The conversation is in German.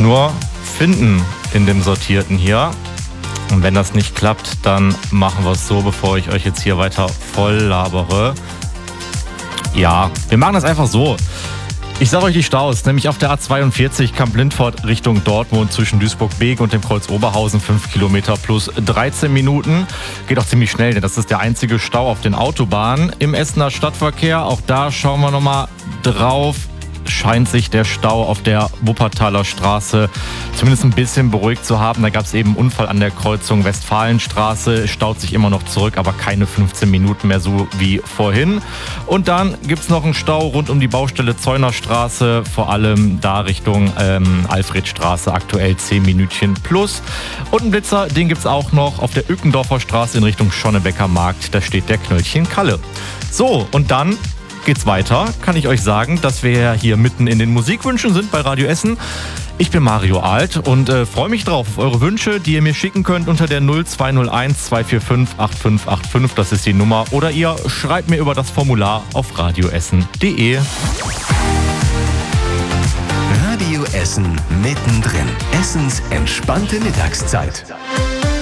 nur finden in dem Sortierten hier. Und wenn das nicht klappt, dann machen wir es so, bevor ich euch jetzt hier weiter voll labere. Ja, wir machen das einfach so. Ich sage euch die Staus, nämlich auf der A42 Kamp-Lindfort Richtung Dortmund zwischen Duisburg-Beek und dem Kreuz Oberhausen 5 Kilometer plus 13 Minuten. Geht auch ziemlich schnell, denn das ist der einzige Stau auf den Autobahnen. Im Essener Stadtverkehr, auch da schauen wir nochmal drauf, scheint sich der Stau auf der Wuppertaler Straße zumindest ein bisschen beruhigt zu haben. Da gab es eben einen Unfall an der Kreuzung Westfalenstraße, staut sich immer noch zurück, aber keine 15 Minuten mehr so wie vorhin. Und dann gibt es noch einen Stau rund um die Baustelle Zeunerstraße, vor allem da Richtung Alfredstraße, aktuell 10 Minütchen plus. Und einen Blitzer, den gibt es auch noch auf der Ückendorfer Straße in Richtung Schonnebecker Markt, da steht der Knöllchen Kalle. So, und dann geht's weiter, kann ich euch sagen, dass wir ja hier mitten in den Musikwünschen sind bei Radio Essen. Ich bin Mario Alt und freue mich drauf auf eure Wünsche, die ihr mir schicken könnt unter der 0201 245 8585, das ist die Nummer, oder ihr schreibt mir über das Formular auf radioessen.de. Radio Essen mittendrin. Essens entspannte Mittagszeit.